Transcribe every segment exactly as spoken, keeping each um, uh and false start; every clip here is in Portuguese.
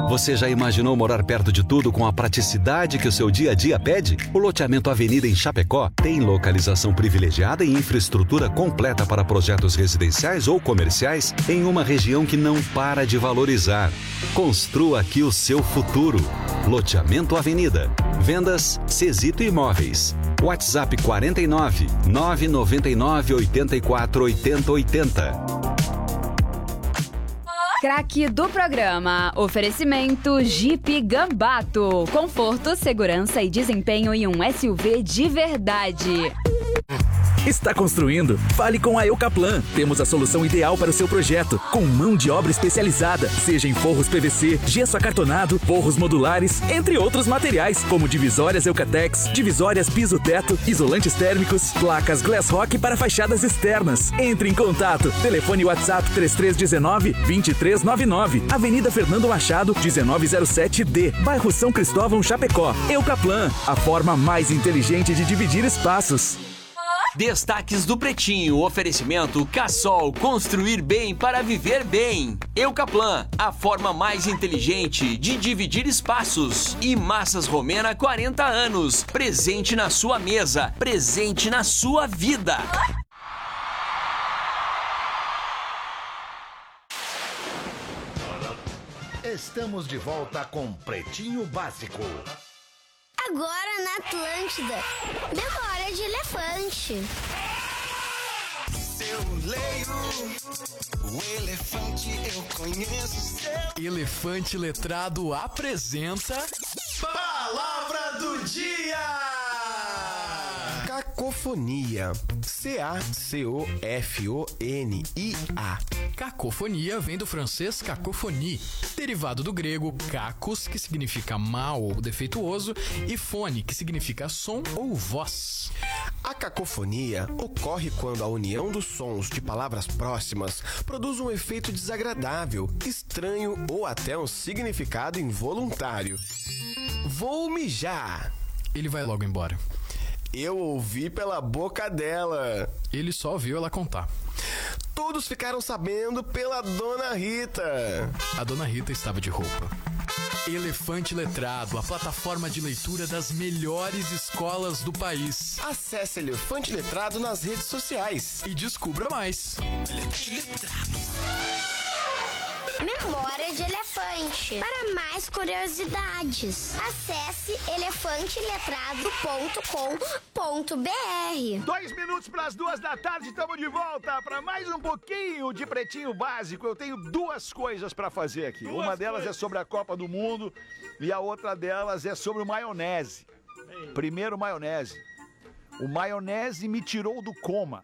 Você já imaginou morar perto de tudo com a praticidade que o seu dia a dia pede? O loteamento Avenida em Chapecó tem localização privilegiada e infraestrutura completa para projetos residenciais ou comerciais em uma região que não para de valorizar. Construa aqui o seu futuro. Loteamento Avenida. Vendas Cezito Imóveis. WhatsApp quarenta e nove, nove nove nove, oitenta e quatro, oitenta, oitenta. Craque do programa. Oferecimento Jeep Gambato. Conforto, segurança e desempenho em um S U V de verdade. Está construindo? Fale com a Eucaplan. Temos a solução ideal para o seu projeto, com mão de obra especializada, seja em forros P V C, gesso acartonado, forros modulares, entre outros materiais, como divisórias Eucatex, divisórias piso-teto, isolantes térmicos, placas Glass Rock para fachadas externas. Entre em contato. Telefone WhatsApp três três um nove, dois três nove nove. Avenida Fernando Machado, dezenove zero sete D, bairro São Cristóvão, Chapecó. Eucaplan, a forma mais inteligente de dividir espaços. Destaques do Pretinho, oferecimento Cassol, construir bem para viver bem. Eucaplan, a forma mais inteligente de dividir espaços. E Massas Romena, quarenta anos, presente na sua mesa, presente na sua vida. Estamos de volta com Pretinho Básico. Agora na Atlântida, memória de elefante. Seu leio, o elefante eu conheço seu. Elefante Letrado apresenta Palavra do Dia! Cacofonia. C A C O F O N I A. Cacofonia vem do francês cacofonie, derivado do grego kakos, que significa mal ou defeituoso, e fone, que significa som ou voz. A cacofonia ocorre quando a união dos sons de palavras próximas produz um efeito desagradável, estranho ou até um significado involuntário. Vou mijar. Ele vai logo embora. Eu ouvi pela boca dela. Ele só ouviu ela contar. Todos ficaram sabendo pela Dona Rita. A Dona Rita estava de roupa. Elefante Letrado, a plataforma de leitura das melhores escolas do país. Acesse Elefante Letrado nas redes sociais e descubra mais. Elefante Letrado. Memória de elefante. Para mais curiosidades, acesse elefante letrado ponto com ponto b r. Dois minutos para as duas da tarde, estamos de volta para mais um pouquinho de Pretinho Básico. Eu tenho duas coisas para fazer aqui. Duas Uma delas coisas. é sobre a Copa do Mundo e a outra delas é sobre o maionese. Ei. Primeiro, maionese. O maionese me tirou do coma.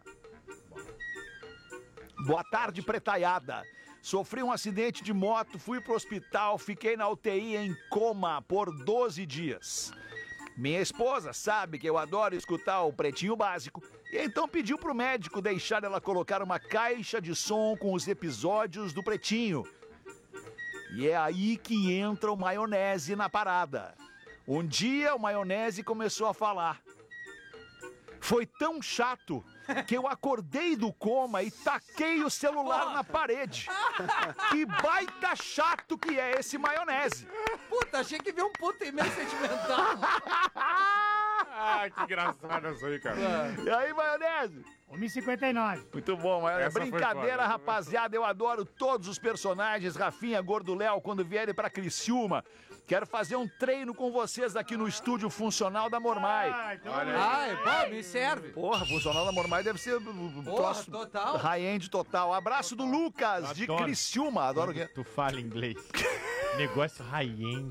Boa tarde, pretaiada. Sofri um acidente de moto, fui pro hospital, fiquei na U T I em coma por doze dias. Minha esposa sabe que eu adoro escutar o Pretinho Básico e então pediu pro médico deixar ela colocar uma caixa de som com os episódios do Pretinho. E é aí que entra o maionese na parada. Um dia o maionese começou a falar. Foi tão chato que eu acordei do coma e taquei o celular na parede. Que baita chato que é esse maionese. Puta, achei que veio um puta e-mail sentimental. Ah, que engraçado isso aí, cara. E aí, maionese? um e cinquenta e nove. Muito bom, maionese. Brincadeira, rapaziada. Eu adoro todos os personagens. Rafinha, Gordo Léo, quando vierem pra Criciúma. Quero fazer um treino com vocês aqui no estúdio funcional da Mormai. Ah, então... Ai, pô, me serve. Porra, funcional da Mormai deve ser Porra, troço total. High-end total. Abraço total. do Lucas, adoro. de Criciúma. Adoro o quê? Tu fala inglês. Negócio high-end.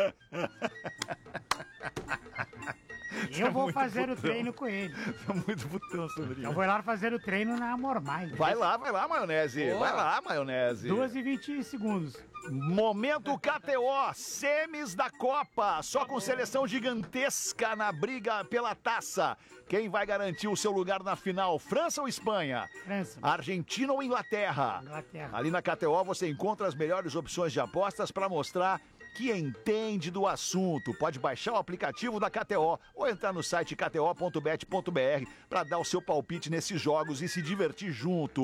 Eu é vou fazer putão. o treino com ele. É muito putão, Sandrinho. Eu vou lá fazer o treino na Mormai. Vai lá, vai lá, maionese. Boa. Vai lá, maionese. duas e vinte segundos. Momento K T O, semis da Copa, só com seleção gigantesca na briga pela taça. Quem vai garantir o seu lugar na final, França ou Espanha? França. Argentina ou Inglaterra? Inglaterra. Ali na K T O você encontra as melhores opções de apostas para mostrar que entende do assunto. Pode baixar o aplicativo da K T O ou entrar no site k t o ponto bet ponto b r para dar o seu palpite nesses jogos e se divertir junto.